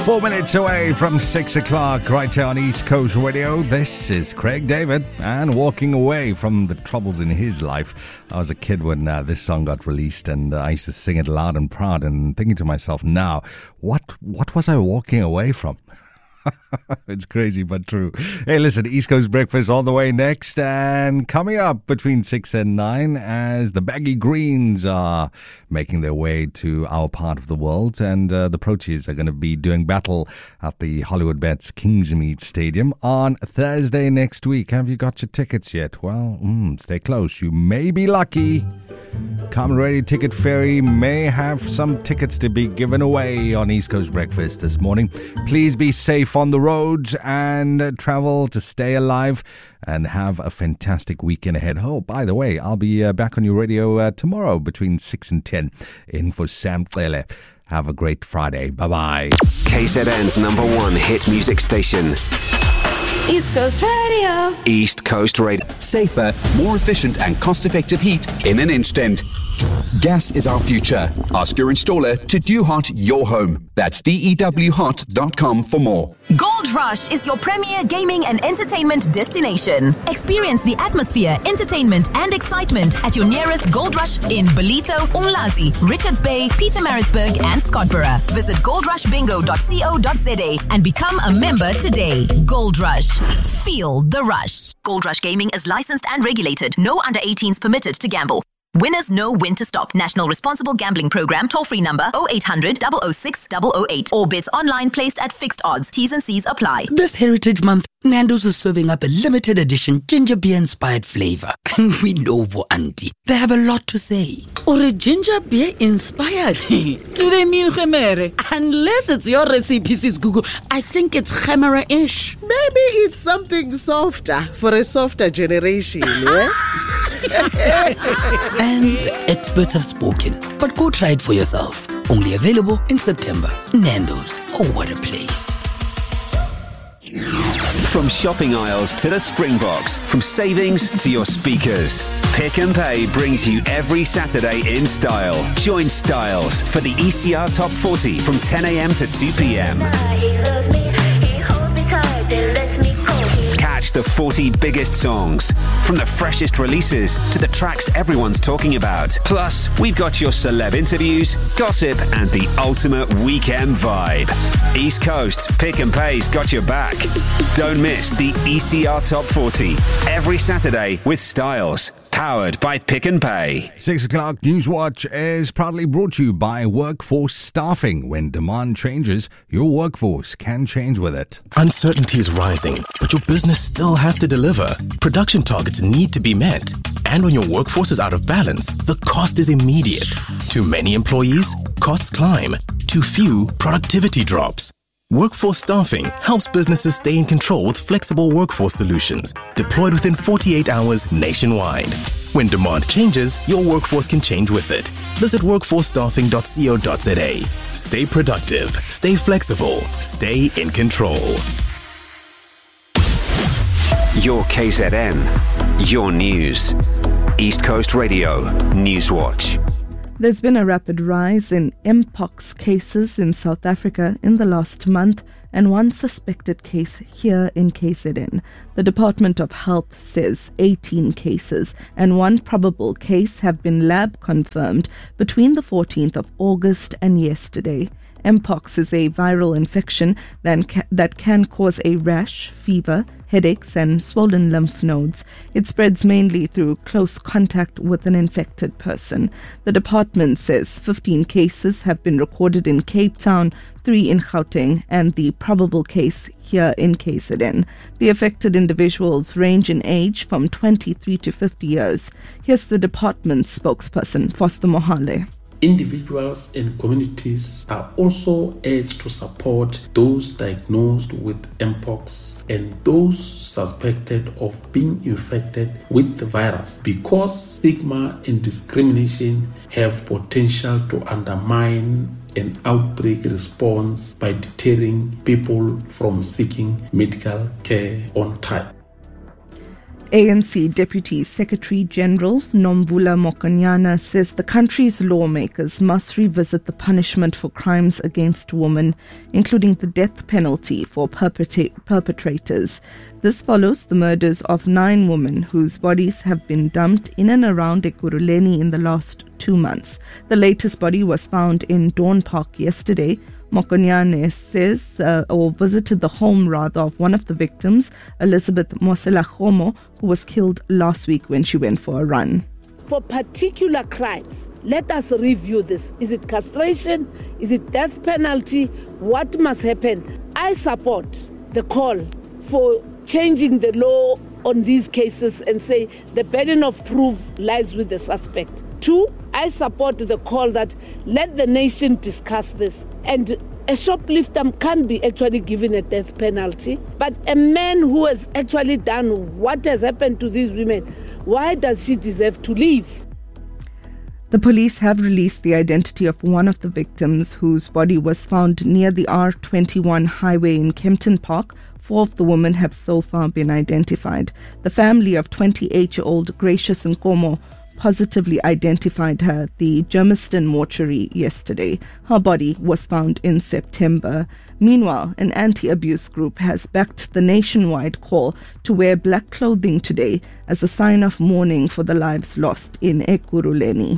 4 minutes away from 6 o'clock right here on East Coast Radio. This is Craig David and walking away from the troubles in his life. I was a kid when this song got released and I used to sing it loud and proud and thinking to myself now, what was I walking away from? It's crazy but true. Hey, listen, East Coast Breakfast all the way next, and coming up between 6 and 9 as the Baggy Greens are making their way to our part of the world, and the Proteas are going to be doing battle at the Hollywood Bets Kingsmead Stadium on Thursday next week. Have you got your tickets yet? Well, stay close. You may be lucky. Come Ready Ticket Ferry may have some tickets to be given away on East Coast Breakfast this morning. Please be safe on the roads and travel to stay alive and have a fantastic weekend ahead. Oh, by the way, I'll be back on your radio tomorrow between 6 and 10 in for Sam Tlele. Have a great Friday. Bye-bye. KZN's #1 hit music station. East Coast Radio. East Coast Radio. Safer, more efficient and cost-effective heat In an instant. Gas is our future. Ask your installer to DewHot your home. That's dewhot.com for more. Gold Rush is your premier gaming and entertainment destination. Experience the atmosphere, entertainment and excitement at your nearest Gold Rush in Ballito, Umlazi, Richards Bay, Pietermaritzburg and Scottsboro. Visit goldrushbingo.co.za and become a member today. Gold Rush. Feel the rush. Gold Rush Gaming is licensed and regulated. No under 18s permitted to gamble. Winners know when to stop. National Responsible Gambling Program. Toll-free number 0800 006 008. Or bids online placed at fixed odds. T's and C's apply. This Heritage Month, Nando's is serving up a limited edition ginger beer inspired flavor. And we know for Auntie, they have a lot to say. Or a ginger beer inspired? Do they mean gemere? Unless it's your recipe, Sis Gugu, I think it's gemere-ish. Maybe it's something softer for a softer generation, yeah? And experts have spoken, but go try it for yourself. Only available in September. Nando's. Oh, what a place. From shopping aisles to the Springboks, from savings to your speakers, Pick and Pay brings you every Saturday in style. Join Styles for the ECR Top 40 from 10 a.m. to 2 p.m. Catch the 40 biggest songs, from the freshest releases to the tracks everyone's talking about. Plus, we've got your celeb interviews, gossip, and the ultimate weekend vibe. East Coast Pick and Pay's got your back. Don't miss the ECR Top 40 every Saturday with Styles. Powered by Pick and Pay. 6 o'clock News Watch is proudly brought to you by Workforce Staffing. When demand changes, your workforce can change with it. Uncertainty is rising, but your business still has to deliver. Production targets need to be met. And when your workforce is out of balance, the cost is immediate. Too many employees? Costs climb. Too few? Productivity drops. Workforce Staffing helps businesses stay in control with flexible workforce solutions deployed within 48 hours nationwide. When demand changes, your workforce can change with it. Visit workforcestaffing.co.za. Stay productive, stay flexible, stay in control. Your KZN, your news. East Coast Radio News Watch. There's been a rapid rise in Mpox cases in South Africa in the last month and one suspected case here in KZN. The Department of Health says 18 cases and one probable case have been lab confirmed between the 14th of August and yesterday. Mpox is a viral infection that can cause a rash, fever, headaches and swollen lymph nodes. It spreads mainly through close contact with an infected person. The department says 15 cases have been recorded in Cape Town, 3 in Gauteng and the probable case here in KZN. The affected individuals range in age from 23 to 50 years. Here's the department's spokesperson, Foster Mohale. Individuals and communities are also urged to support those diagnosed with Mpox and those suspected of being infected with the virus, because stigma and discrimination have potential to undermine an outbreak response by deterring people from seeking medical care on time. ANC Deputy Secretary General Nomvula Mokonyane says the country's lawmakers must revisit the punishment for crimes against women, including the death penalty for perpetrators. This follows the murders of 9 women whose bodies have been dumped in and around Ekurhuleni in the last 2 months. The latest body was found in Dawn Park yesterday. Mokonyane says, visited the home of one of the victims, Elizabeth Moselahomo, who was killed last week when she went for a run. For particular crimes, let us review this. Is it castration? Is it death penalty? What must happen? I support the call for changing the law on these cases and say the burden of proof lies with the suspect. 2, I support the call that let the nation discuss this. And a shoplifter can't be actually given a death penalty. But a man who has actually done what has happened to these women, why does she deserve to live? The police have released the identity of one of the victims whose body was found near the R21 highway in Kempton Park. 4 of the women have so far been identified. The family of 28-year-old Gracious Nkomo positively identified her at the Germiston mortuary yesterday. Her body was found in September. Meanwhile, an anti-abuse group has backed the nationwide call to wear black clothing today as a sign of mourning for the lives lost in Ekurhuleni.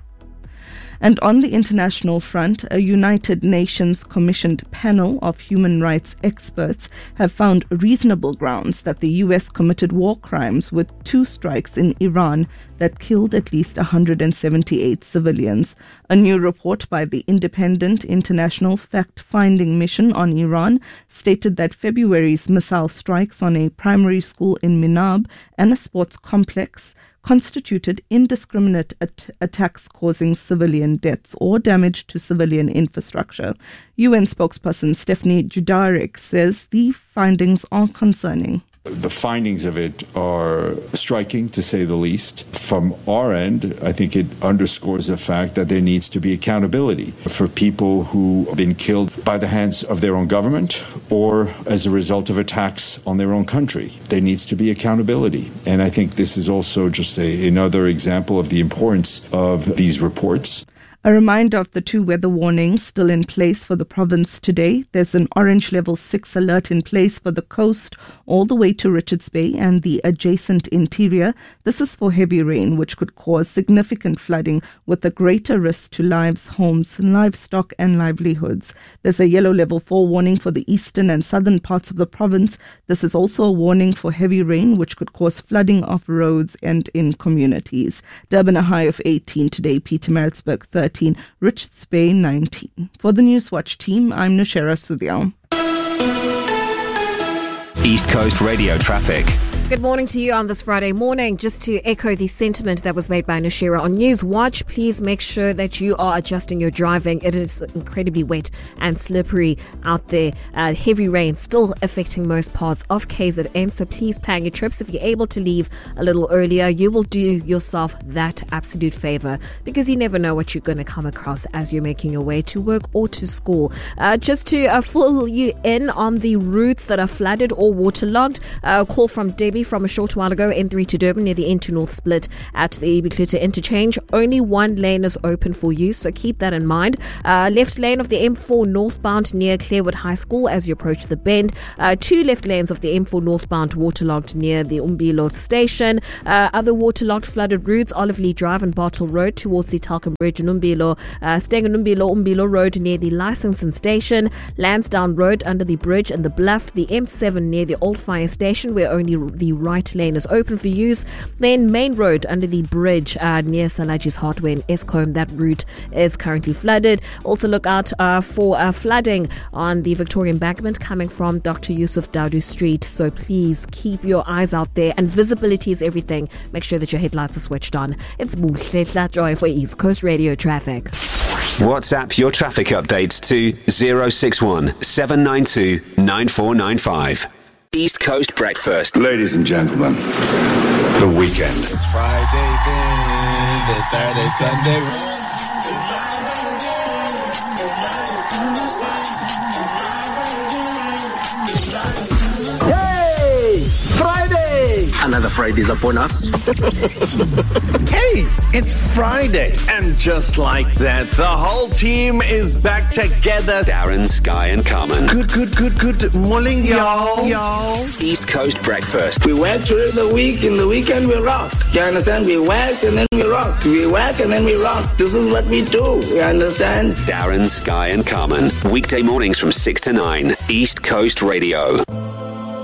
And on the international front, a United Nations commissioned panel of human rights experts have found reasonable grounds that the US committed war crimes with 2 strikes in Iran that killed at least 178 civilians. A new report by the Independent International Fact-Finding Mission on Iran stated that February's missile strikes on a primary school in Minab and a sports complex constituted indiscriminate attacks causing civilian deaths or damage to civilian infrastructure. UN spokesperson Stephanie Dujarric says the findings are concerning. The findings of it are striking, to say the least. From our end, I think it underscores the fact that there needs to be accountability for people who have been killed by the hands of their own government or as a result of attacks on their own country. There needs to be accountability. And I think this is also just another example of the importance of these reports. A reminder of the 2 weather warnings still in place for the province today. There's an orange level 6 alert in place for the coast all the way to Richards Bay and the adjacent interior. This is for heavy rain, which could cause significant flooding with a greater risk to lives, homes, livestock and livelihoods. There's a yellow level 4 warning for the eastern and southern parts of the province. This is also a warning for heavy rain, which could cause flooding of roads and in communities. Durban a high of 18 today, Pietermaritzburg 13. Richards Bay 19. For the Newswatch team, I'm Nushera Sudhyal. East Coast Radio traffic. Good morning to you on this Friday morning. Just to echo the sentiment that was made by Nushera on Newswatch, please make sure that you are adjusting your driving. It is incredibly wet and slippery out there. Heavy rain still affecting most parts of KZN, so please plan your trips. If you're able to leave a little earlier, you will do yourself that absolute favor, because you never know what you're going to come across as you're making your way to work or to school. Just to fill you in on the routes that are flooded or waterlogged, a call from Debbie from a short while ago, N3 to Durban near the N2 North split at the Ubiquitous interchange. Only 1 lane is open for you, so keep that in mind. Left lane of the M4 northbound near Clearwood High School as you approach the bend. 2 left lanes of the M4 northbound waterlogged near the Umbilo station. Other waterlogged flooded routes, Olive Lee Drive and Bartle Road towards the Talcum Bridge in Umbilo. Staying in Umbilo Road near the Licensing Station. Lansdowne Road under the bridge and the Bluff. The M7 near the Old Fire Station, where only the right lane is open for use. Then Main Road under the bridge near Salaji's Hardware in Eskom. That route is currently flooded. Also look out for flooding on the Victoria Embankment coming from Dr. Yusuf Daudu Street. So please keep your eyes out there, and visibility is everything. Make sure that your headlights are switched on. It's Buhle Joy for East Coast Radio Traffic. WhatsApp your traffic updates to 061 792 9495. East Coast Breakfast. Ladies and gentlemen, the weekend. It's Friday, then it's Saturday, Sunday. Hey! Friday! Another Friday is upon us. Hey, it's Friday. And just like that, the whole team is back together. Darren, Sky and Carmen. Good morning, y'all. East Coast Breakfast. We work during the week, in the weekend we rock. You understand? We work and then we rock. We work and then we rock. This is what we do. You understand? Darren, Sky and Carmen. Weekday mornings from 6 to 9. East Coast Radio.